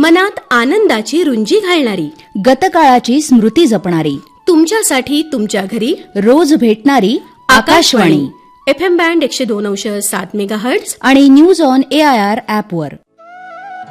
मनात आनंदाची रुंजी घालणारी, गतकाळाची स्मृती जपणारी, तुमच्यासाठी तुमच्या घरी रोज भेटणारी आकाशवाणी. FM बँड 102.7 मेगाहर्ट्झ आणि न्यूज ऑन AIR ॲपवर.